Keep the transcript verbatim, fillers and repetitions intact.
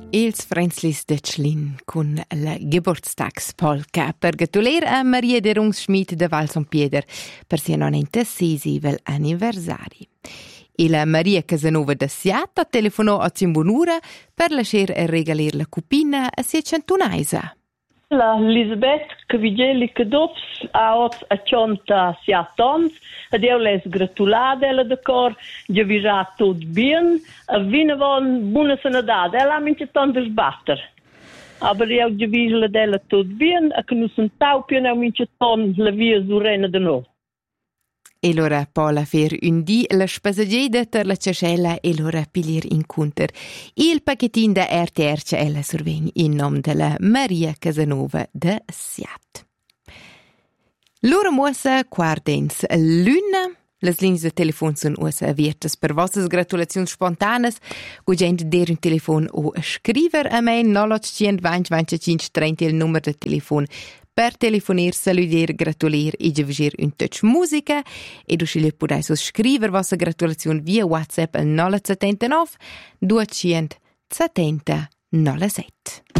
Els Frenzlis de Tschlin con la Geburtstagspolka per gratulier a Maria de Rungsschmidt de Val Son Pieder per sia nonentasesivel anniversari. E la Maria Casanova de Siat ha telefonò a Zimbonura per lasciare e regalir la cupina a sia centunaisa. La Lisbeth Cavigeli che dops ha ot a cionta siat ons, ed eu les gratulada ela de cor, de visà tot bien, a vina von buna sanidade, ela ha mince ton de sbatter. Aber eu de visla dela tot bien, a che nu sunt tau pian eu mince ton la via zurena de no. E l'ora pola fer un di la spasageda ter la ciascella e l'ora piglier in cunter. Il pacchettin da R T R c'è la survegn in nom della Maria Casanova de Siat. L'ora muossa quardens l'una. Las linee de telefon sono usa aviertas per vostras gratulazioni spontanas. Gugent der un telefon o scriver a me nol cento venti venticinque trenta il numero de telefon per telefonir, saludir, gratulir e giavagir un touch musica e du sceglie podai so scriver vostra gratulazione via WhatsApp al nol settantanove duecento settanta nol sette.